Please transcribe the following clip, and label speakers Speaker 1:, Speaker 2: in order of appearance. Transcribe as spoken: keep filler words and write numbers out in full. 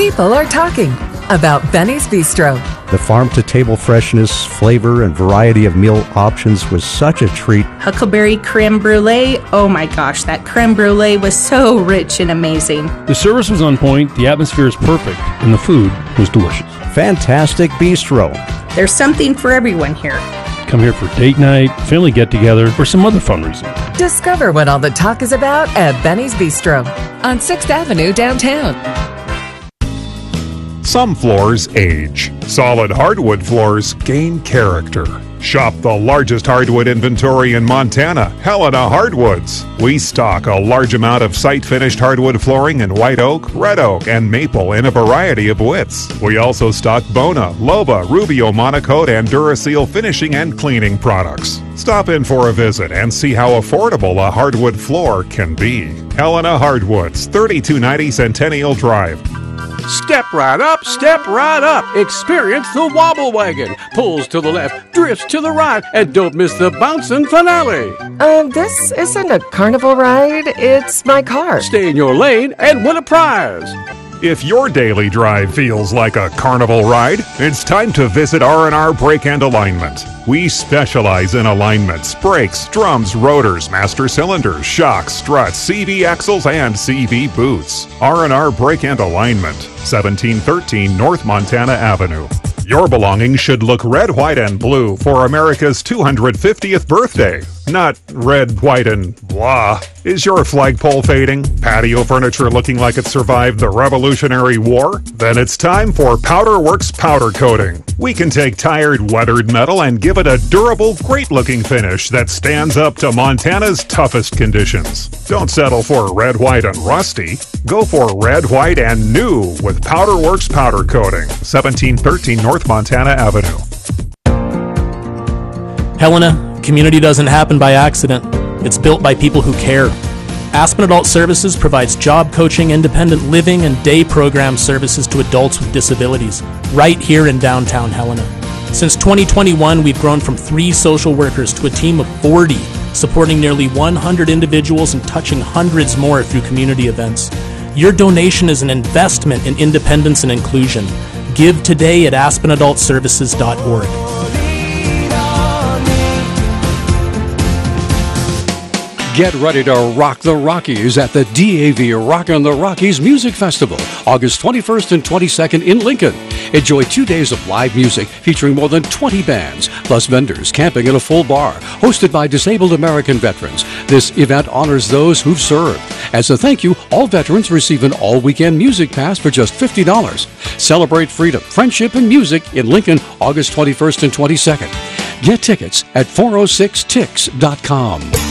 Speaker 1: People are talking about Benny's Bistro.
Speaker 2: The farm-to-table freshness, flavor, and variety of meal options was such a treat.
Speaker 3: Huckleberry creme brulee. Oh my gosh, that creme brulee was so rich and amazing.
Speaker 4: The service was on point, the atmosphere is perfect, and the food was delicious.
Speaker 2: Fantastic Bistro.
Speaker 3: There's something for everyone here.
Speaker 4: Come here for date night, family get-together, or some other fun reason.
Speaker 1: Discover what all the talk is about at Benny's Bistro on sixth Avenue downtown.
Speaker 5: Some floors age. Solid hardwood floors gain character. Shop the largest hardwood inventory in Montana, Helena Hardwoods. We stock a large amount of site-finished hardwood flooring in white oak, red oak, and maple in a variety of widths. We also stock Bona, Loba, Rubio Monocoat, and Duraseal finishing and cleaning products. Stop in for a visit and see how affordable a hardwood floor can be. Helena Hardwoods, thirty-two ninety Centennial Drive.
Speaker 6: Step right up, step right up. Experience the Wobble Wagon. Pulls to the left, drifts to the right, and don't miss the bouncing finale.
Speaker 7: Uh, this isn't a carnival ride, it's my car.
Speaker 6: Stay in your lane and win a prize.
Speaker 5: If your daily drive feels like a carnival ride, it's time to visit R and R Brake and Alignment. We specialize in alignments, brakes, drums, rotors, master cylinders, shocks, struts, C V axles, and C V boots. R and R Brake and Alignment, seventeen thirteen North Montana Avenue. Your belongings should look red, white, and blue for America's two hundred fiftieth birthday. Not red, white, and blah. Is your flagpole fading? Patio furniture looking like it survived the Revolutionary War? Then it's time for Powderworks Powder Coating. We can take tired, weathered metal and give it a durable, great-looking finish that stands up to Montana's toughest conditions. Don't settle for red, white, and rusty. Go for red, white, and new with Powderworks Powder Coating, seventeen thirteen North Montana Avenue.
Speaker 8: Helena, community doesn't happen by accident. It's built by people who care. Aspen Adult Services provides job coaching, independent living, and day program services to adults with disabilities, right here in downtown Helena. Since twenty twenty-one, we've grown from three social workers to a team of forty, supporting nearly one hundred individuals and touching hundreds more through community events. Your donation is an investment in independence and inclusion. Give today at aspen adult services dot org.
Speaker 6: Get ready to rock the Rockies at the D A V Rockin' the Rockies Music Festival, August twenty-first and twenty-second in Lincoln. Enjoy two days of live music featuring more than twenty bands, plus vendors, camping, and a full bar, hosted by disabled American veterans. This event honors those who've served. As a thank you, all veterans receive an all-weekend music pass for just fifty dollars. Celebrate freedom, friendship, and music in Lincoln, August twenty-first and twenty-second. Get tickets at four oh six tix dot com.